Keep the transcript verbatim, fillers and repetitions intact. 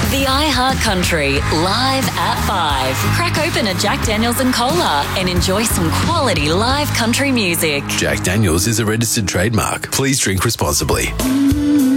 The iHeart Country, live at five. Crack open a Jack Daniels and Cola and enjoy some quality live country music. Jack Daniels is a registered trademark. Please drink responsibly.